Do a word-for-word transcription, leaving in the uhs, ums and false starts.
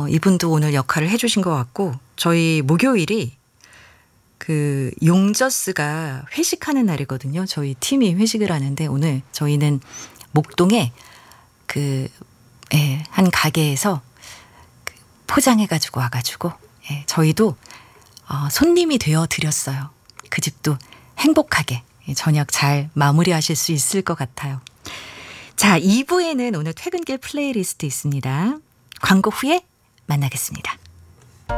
어, 이분도 오늘 역할을 해주신 것 같고 저희 목요일이 그 용저스가 회식하는 날이거든요. 저희 팀이 회식을 하는데 오늘 저희는 목동에 그, 예, 한 가게에서 그 포장해가지고 와가지고 예, 저희도 어, 손님이 되어 드렸어요. 그 집도 행복하게 저녁 잘 마무리하실 수 있을 것 같아요. 자, 이 부에는 오늘 퇴근길 플레이리스트 있습니다. 광고 후에 만나겠습니다.